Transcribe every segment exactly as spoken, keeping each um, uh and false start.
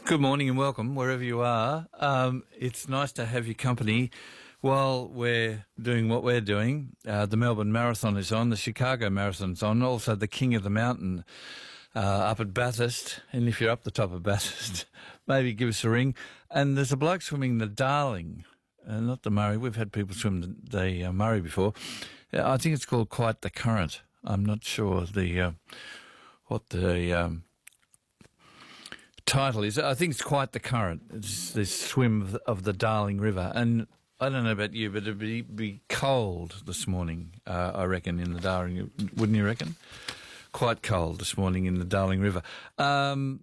Good morning and welcome wherever you are. Um, it's nice to have your company while we're doing what we're doing. Uh, the Melbourne Marathon is on, the Chicago Marathon's on, also the King of the Mountain uh, up at Bathurst. And if you're up the top of Bathurst, maybe give us a ring. And there's a bloke swimming the Darling, uh, not the Murray. We've had people swim the, the uh, Murray before. I think it's called Quite the Current. I'm not sure the uh, what the... Um, title is. I think it's Quite the Current. It's this swim of the, of the Darling River. And I don't know about you, but it'd be, be cold this morning, uh, I reckon, in the Darling, wouldn't you reckon? Quite cold this morning in the Darling River. Um,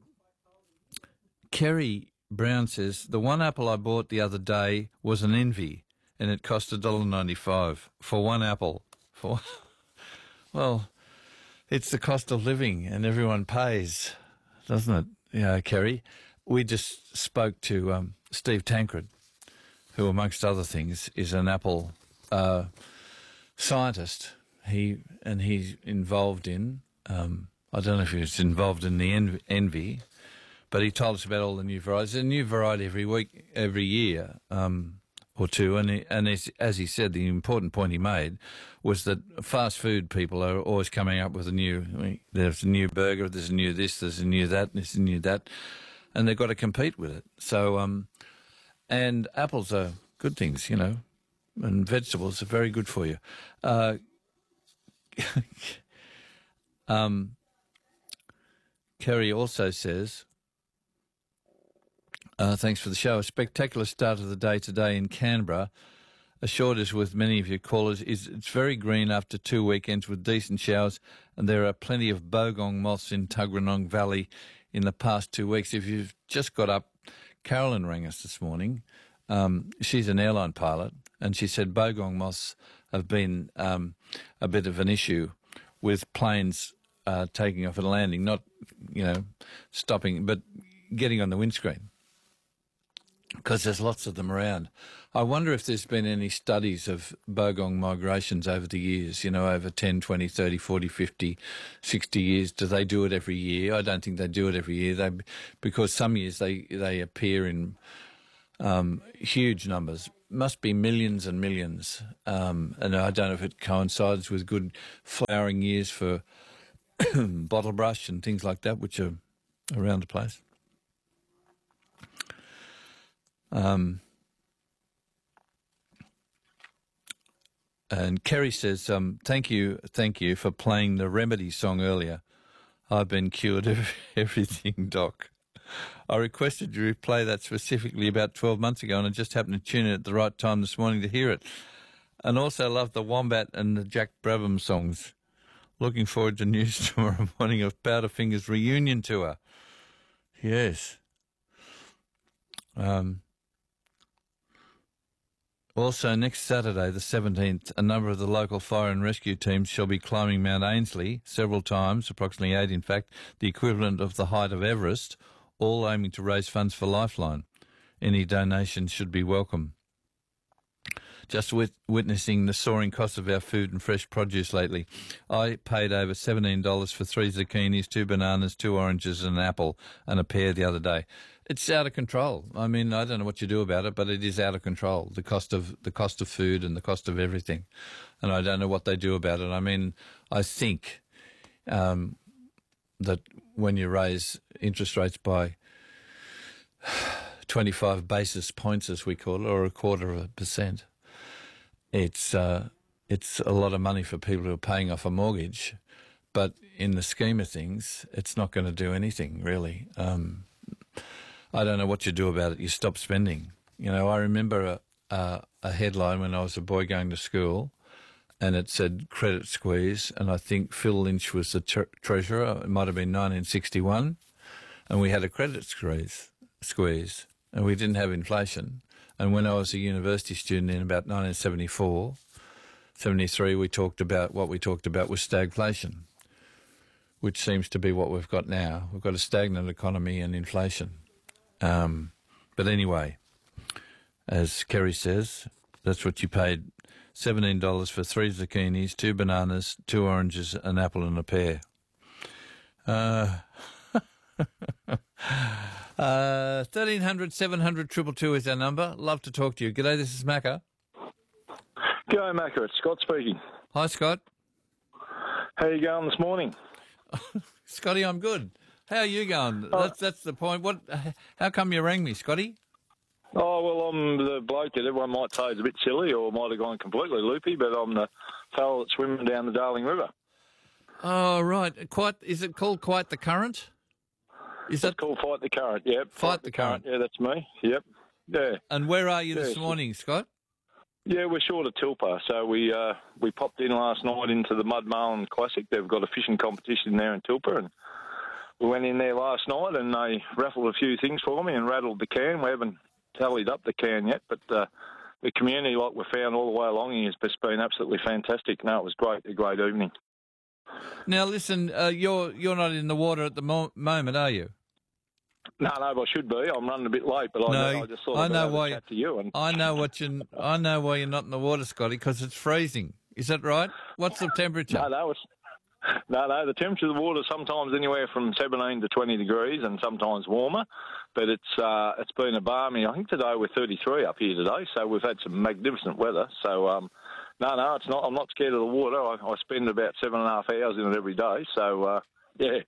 Kerry Brown says, the one apple I bought the other day was an Envy, and it cost one dollar ninety-five for one apple. For Well, it's the cost of living, and everyone pays, doesn't it? Yeah, Kerry, we just spoke to um, Steve Tancred, who, amongst other things, is an Apple uh, scientist. He and he's involved in. Um, I don't know if he's involved in the Envy, Envy, but he told us about all the new varieties. There's a new variety every week, every year um, or two. And he, and as, as he said, the important point he made was that fast food people are always coming up with a new, I mean, there's a new burger, there's a new this, there's a new that, there's a new that, and they've got to compete with it. So, um, and apples are good things, you know, and vegetables are very good for you. Uh, um, Kerry also says, uh, thanks for the show. A spectacular start of the day today in Canberra. Assured us with many of your callers is it's very green after two weekends with decent showers, and there are plenty of bogong moths in Tuggeranong Valley in the past two weeks. If you've just got up, Carolyn rang us this morning. Um, she's an airline pilot, and she said bogong moths have been um, a bit of an issue with planes uh, taking off and landing, not, you know, stopping, but getting on the windscreen, because there's lots of them around. I wonder if there's been any studies of bogong migrations over the years, you know, over ten, twenty, thirty, forty, fifty, sixty years. Do they do it every year? I don't think they do it every year. They, because some years they, they appear in um, huge numbers. Must be millions and millions. Um, and I don't know if it coincides with good flowering years for bottlebrush and things like that, which are around the place. Um, and Kerry says, um, thank you, thank you for playing the Remedy song earlier. I've been cured of everything, Doc. I requested you play that specifically about twelve months ago, and I just happened to tune in at the right time this morning to hear it. And also love the Wombat and the Jack Brabham songs. Looking forward to news tomorrow morning of Powderfinger's reunion tour. Yes. Um... Also, next Saturday, the seventeenth, a number of the local fire and rescue teams shall be climbing Mount Ainslie several times, approximately eight in fact, the equivalent of the height of Everest, all aiming to raise funds for Lifeline. Any donations should be welcome. Just with witnessing the soaring cost of our food and fresh produce lately, I paid over seventeen dollars for three zucchinis, two bananas, two oranges, and an apple, and a pear the other day. It's out of control. I mean, I don't know what you do about it, but it is out of control. The cost of the cost of food and the cost of everything, and I don't know what they do about it. I mean, I think um, that when you raise interest rates by twenty-five basis points, as we call it, or a quarter of a percent, it's uh, it's a lot of money for people who are paying off a mortgage. But in the scheme of things, it's not going to do anything really. Um, I don't know what you do about it. You stop spending. You know, I remember a, a, a headline when I was a boy going to school, and it said credit squeeze, and I think Phil Lynch was the tre- treasurer. It might have been nineteen sixty-one, and we had a credit squeeze, squeeze, and we didn't have inflation. And when I was a university student in about nineteen seventy-four, seventy-three, we talked about, what we talked about was stagflation, which seems to be what we've got now. We've got a stagnant economy and inflation. Um, but anyway, as Kerry says, that's what you paid, seventeen dollars for three zucchinis, two bananas, two oranges, an apple and a pear. Uh, uh, Uh, thirteen hundred, seven hundred, two two two is our number. Love to talk to you. G'day, this is Macca. G'day, Macca. It's Scott speaking. Hi, Scott. How you going this morning? Scotty, I'm good. How are you going? Oh. That's that's the point. What? How come you rang me, Scotty? Oh, well, I'm the bloke that everyone might say is a bit silly or might have gone completely loopy, but I'm the fellow that's swimming down the Darling River. Oh, right. Quite. Is it called Quite the Current? Is It's that called Fight the Current, yep. Fight the Current? Yeah, that's me, yep. Yeah. And where are you Yeah, this so- morning, Scott? Yeah, we're short of Tilpa, so we uh, we popped in last night into the Mudmarlin Classic. They've got a fishing competition there in Tilpa, and we went in there last night and they raffled a few things for me and rattled the can. We haven't tallied up the can yet, but uh, the community, like we found all the way along, has just been absolutely fantastic. No, it was great, a great evening. Now, listen, uh, you're you're not in the water at the mo- moment, are you? No, no, but I should be. I'm running a bit late, but I, No, I just thought I I'd know have a why- chat to you. And I know what you. I know why you're not in the water, Scotty, because it's freezing. Is that right? What's the temperature? no, no, it's, no, no. The temperature of the water sometimes anywhere from seventeen to twenty degrees, and sometimes warmer. But it's uh, it's been a balmy. I think today we're thirty-three up here today, so we've had some magnificent weather. So um, no, no, it's not. I'm not scared of the water. I, I spend about seven and a half hours in it every day. So uh, yeah.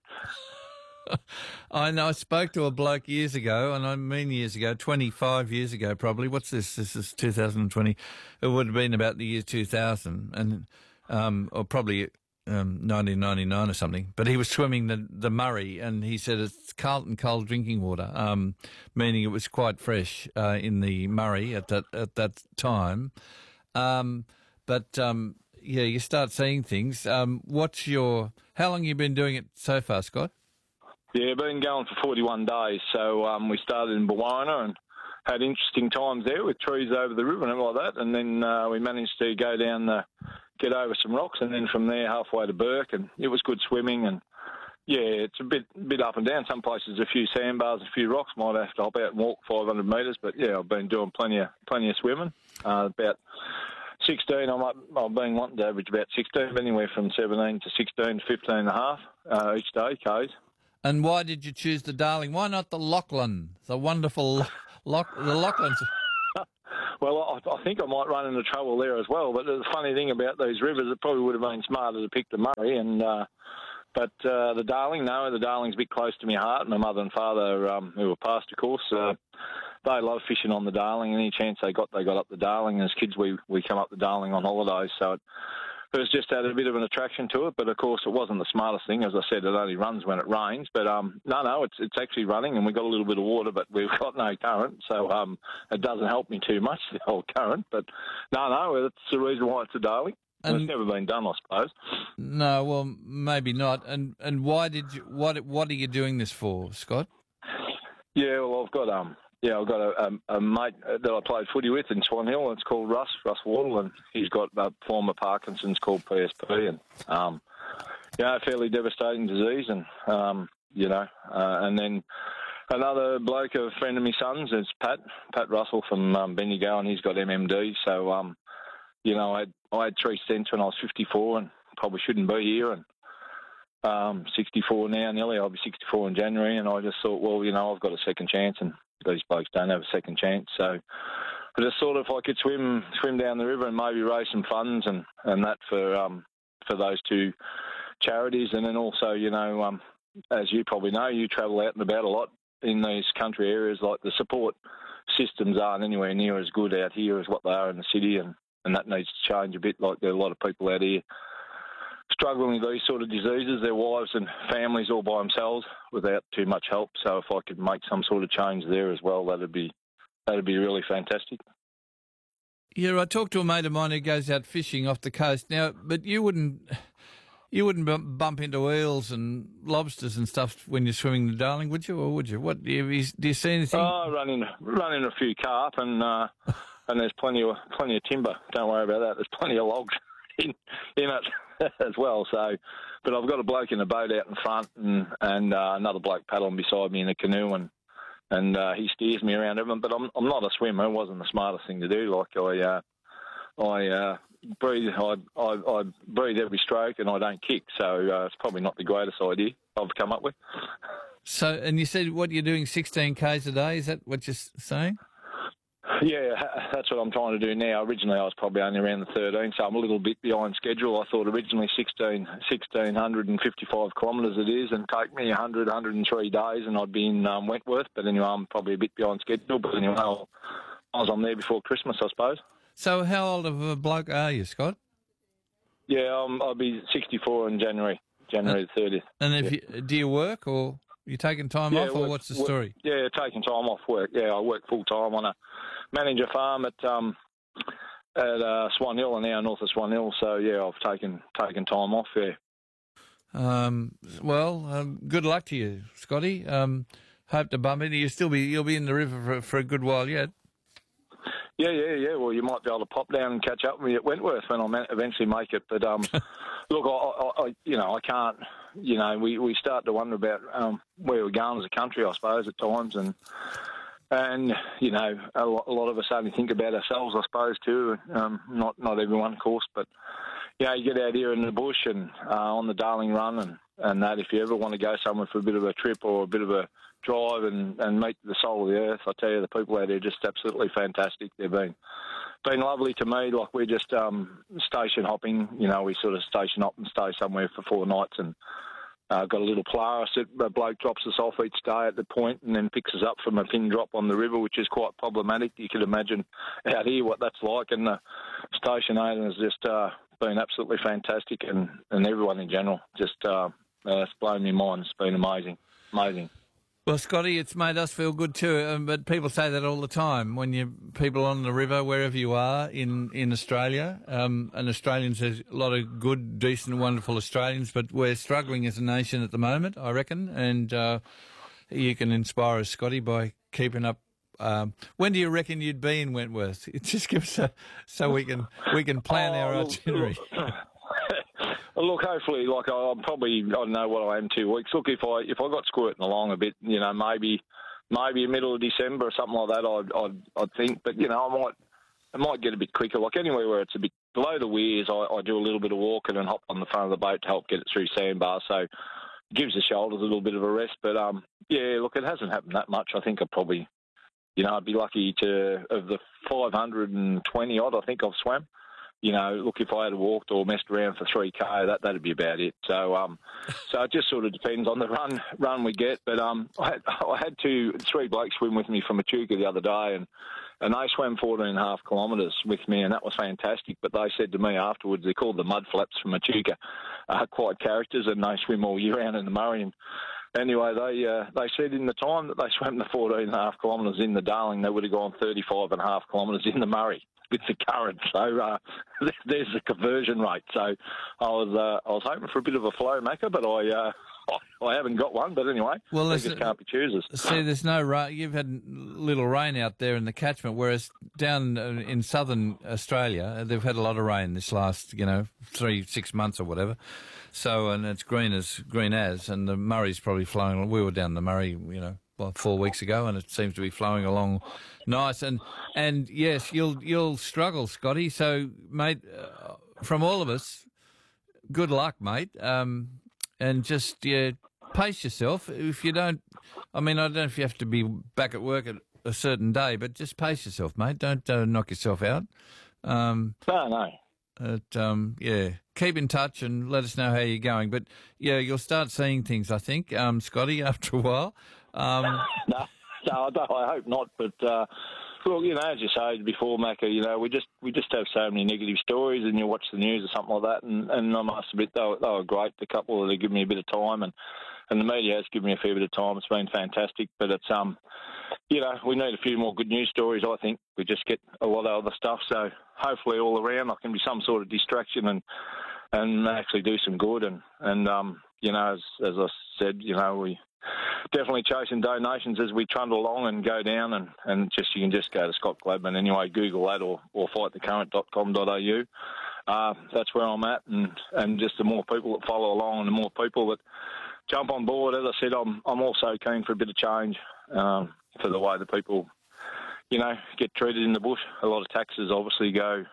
I know. I spoke to a bloke years ago, and I mean years ago, twenty-five years ago, probably. What's this? This is two thousand twenty. It would have been about the year two thousand, and um, or probably um, nineteen ninety-nine or something. But he was swimming the the Murray, and he said it's Carlton cold drinking water, um, meaning it was quite fresh uh, in the Murray at that at that time. Um, but um, yeah, you start seeing things. Um, what's your? How long have you been doing it so far, Scott? Yeah, been going for forty-one days. So um, we started in Bawana and had interesting times there with trees over the river and everything like that. And then uh, we managed to go down the, get over some rocks, and then from there halfway to Burke. And it was good swimming. And yeah, it's a bit bit up and down. Some places a few sandbars, a few rocks. Might have to hop out and walk five hundred metres. But yeah, I've been doing plenty of plenty of swimming. Uh, about sixteen, I'm up, I've been wanting to average about sixteen, anywhere from seventeen to sixteen to fifteen and a half uh, each day, K's. And why did you choose the Darling? Why not the Lachlan, the wonderful Loch, the Lachlan's? Well, I, I think I might run into trouble there as well. But the funny thing about these rivers, it probably would have been smarter to pick the Murray. And uh, but uh, the Darling, no, the Darling's a bit close to my heart. My mother and father, um, who were past, of course, uh, they love fishing on the Darling. Any chance they got, they got up the Darling. And as kids, we we come up the Darling on holidays. So it, It's just had a bit of an attraction to it, but of course it wasn't the smartest thing. As I said, it only runs when it rains. But um, no, no, it's it's actually running, and we've got a little bit of water, but we've got no current, so um, it doesn't help me too much, the old current. But no, no, that's the reason why it's a Darling. And And- it's never been done, I suppose. No, well, maybe not. And and why did you? What what are you doing this for, Scott? Yeah, well, I've got um, yeah, I've got a, a, a mate that I played footy with in Swan Hill. It's called Russ, Russ Wardle, and he's got a form of Parkinson's called P S P, and um, you know, a fairly devastating disease, and um, you know, uh, and then another bloke, a friend of my son's, is Pat, Pat Russell from um, Bendigo, and he's got M M D. So, um, you know, I had, I had three stents when I was fifty-four, and probably shouldn't be here, and um, sixty-four now, nearly. I'll be sixty-four in January, and I just thought, well, you know, I've got a second chance, and these blokes don't have a second chance. So I just thought if I could swim swim down the river and maybe raise some funds and, and that for um, for those two charities, and then also, you know, um, as you probably know, you travel out and about a lot in these country areas. Like the support systems aren't anywhere near as good out here as what they are in the city, and, and that needs to change a bit. Like there are a lot of people out here struggling with these sort of diseases, their wives and families all by themselves without too much help. So if I could make some sort of change there as well, that'd be that'd be really fantastic. Yeah, I talked to a mate of mine who goes out fishing off the coast now, but you wouldn't. You wouldn't bump bump into eels and lobsters and stuff when you're swimming the Darling, would you, or would you? What do you, do you see anything? Oh, running running a few carp, and uh, and there's plenty of plenty of timber. Don't worry about that. There's plenty of logs in in it as well. So, but I've got a bloke in a boat out in front, and and uh, another bloke paddling beside me in a canoe, and and uh, he steers me around everything. But I'm I'm not a swimmer. It wasn't the smartest thing to do. Like I uh, I. Uh, breathe. I, I, I breathe every stroke, and I don't kick. So uh, it's probably not the greatest idea I've come up with. So, and you said what you're doing sixteen kays a day. Is that what you're saying? Yeah, that's what I'm trying to do now. Originally, I was probably only around the thirteen, so I'm a little bit behind schedule. I thought originally sixteen, one thousand six hundred fifty-five kilometres it is, and take me one hundred, one hundred three days, and I'd be in um, Wentworth. But anyway, I'm probably a bit behind schedule. But anyway, I'll, I was on there before Christmas, I suppose. So how old of a bloke are you, Scott? Yeah, um, I'll be sixty-four in January, January the thirtieth. And if yeah. you, do you work, or you taking time yeah, off, or work, what's the work, story? Yeah, taking time off work. Yeah, I work full-time on a manage a farm at um, at uh, Swan Hill, and now north of Swan Hill. So yeah, I've taken taken time off. Yeah. Um, well, um, good luck to you, Scotty. Um, hope to bump into you. Still be you'll be in the river for, for a good while yet. Yeah, yeah, yeah. Well, you might be able to pop down and catch up with me at Wentworth when I eventually make it. But um, look, I, I, I, you know, I can't. You know, we, we start to wonder about um, where we're going as a country, I suppose, at times, and and you know, a lot, a lot of us only think about ourselves, I suppose, too. Um, not not everyone, of course, but you know, you get out here in the bush and uh, on the Darling Run and and that. If you ever want to go somewhere for a bit of a trip or a bit of a drive and, and meet the soul of the earth, I tell you, the people out there are just absolutely fantastic. They've been been lovely to me. Like, we're just um, station hopping. You know, we sort of station hop and stay somewhere for four nights and uh, got a little Polaris that a bloke drops us off each day at the point and then picks us up from a pin drop on the river, which is quite problematic. You could imagine out here what that's like. And the station owner has just uh, been absolutely fantastic, and, and everyone in general. Just uh, it's blown my mind. It's been amazing. Amazing. Well, Scotty, it's made us feel good too. Um, but people say that all the time when you people on the river, wherever you are in in Australia. Um, and Australians, there's a lot of good, decent, wonderful Australians, but we're struggling as a nation at the moment, I reckon. And uh, you can inspire us, Scotty, by keeping up. Um, when do you reckon you'd be in Wentworth? It just gives a, so we can we can plan oh, our look, itinerary. Look. Look, hopefully, like I'm probably, I don't know what I am, two weeks. Look, if I if I got squirting along a bit, you know, maybe maybe middle of December or something like that, I'd I'd, I'd think. But you know, I might I might get a bit quicker. Like anywhere where it's a bit below the weirs, I, I do a little bit of walking and hop on the front of the boat to help get it through sandbars. So it gives the shoulders a little bit of a rest. But um, yeah, look, it hasn't happened that much. I think I probably, you know, I'd be lucky to of the five hundred twenty odd. I think I've swam. You know, look, if I had walked or messed around for three K, that that'd be about it. So, um, so it just sort of depends on the run run we get. But um, I had, I had two three blokes swim with me from Echuca the other day, and and they swam fourteen and a half kilometres with me, and that was fantastic. But they said to me afterwards, they're called the mud flaps from Echuca, uh, quite characters, and they swim all year round in the Murray. And anyway, they uh, they said in the time that they swam the fourteen and a half kilometres in the Darling, they would have gone thirty-five and a half kilometres in the Murray with the current. So uh, there's the conversion rate. So I was uh, I was hoping for a bit of a flow maker, but I uh, I, I haven't got one. But anyway, well, they just can't be choosers. See, there's no rain. You've had little rain out there in the catchment, whereas down in southern Australia, they've had a lot of rain this last, you know, three, six months or whatever. So, and it's green as green as, and the Murray's probably flowing. We were down the Murray, you know, well, four weeks ago, and it seems to be flowing along nice. And and yes, you'll you'll struggle, Scotty. So, mate, uh, from all of us, good luck, mate. Um, and just yeah, pace yourself. If you don't, I mean, I don't know if you have to be back at work at a certain day, but just pace yourself, mate. Don't uh, knock yourself out. Um, no, no. But, um, yeah, keep in touch and let us know how you're going. But, yeah, you'll start seeing things, I think, um, Scotty, after a while. Um, no, no, I, don't, I hope not. But, uh, look, you know, as you say before, Macca, you know, we just we just have so many negative stories, and you watch the news or something like that, and, and I must admit, they were, they were great, the couple that have given me a bit of time, and, and the media has given me a fair bit of time. It's been fantastic. But it's, um, you know, we need a few more good news stories, I think. We just get a lot of other stuff. So hopefully all around I can be some sort of distraction and and actually do some good. And, and um, you know, as, as I said, you know, we definitely chasing donations as we trundle along and go down. And, and just you can just go to Scott Gladman anyway, Google that or, or fight the current dot com dot a u. Uh, that's where I'm at. And, and just the more people that follow along and the more people that jump on board. As I said, I'm I'm also keen for a bit of change um, for the way the people, you know, get treated in the bush. A lot of taxes obviously go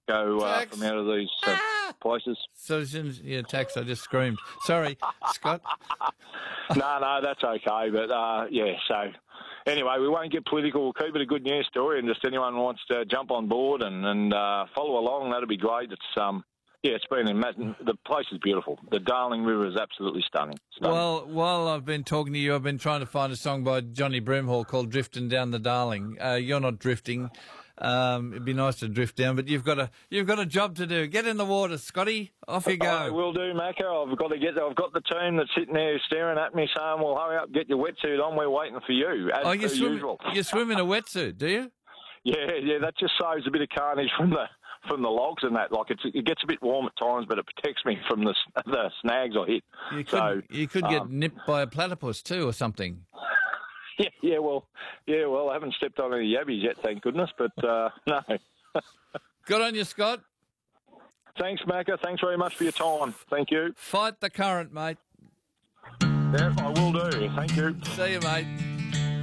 go uh, Tax. from out of these uh, Ah! places. So as soon as, yeah, tax, I just screamed. Sorry, Scott. no, no, that's okay. But, uh, yeah, so anyway, we won't get political. We'll keep it a good news story, and just anyone wants to jump on board and, and uh, follow along, that'd be great. It's um, yeah, it's been in the place is beautiful. The Darling River is absolutely stunning. stunning. Well, while I've been talking to you, I've been trying to find a song by Johnny Broomhall called "Drifting Down the Darling." Uh, you're not drifting. Um, it'd be nice to drift down, but you've got a you've got a job to do. Get in the water, Scotty. Off you go. I will do, Macca. I've got to get. I've got the team that's sitting there staring at me, saying, "Well, hurry up, get your wetsuit on. We're waiting for you." As oh, you per swim. usual. You swim in a wetsuit, do you? Yeah, yeah. That just saves a bit of carnage from the from the logs and that. Like it's, it gets a bit warm at times, but it protects me from the the snags I hit. You could so, you could get um, nipped by a platypus too, or something. Yeah, yeah. Well, yeah. Well, I haven't stepped on any yabbies yet, thank goodness. But uh, no. Good on you, Scott. Thanks, Macca. Thanks very much for your time. Thank you. Fight the current, mate. Yeah, I will do. Thank you. See you, mate.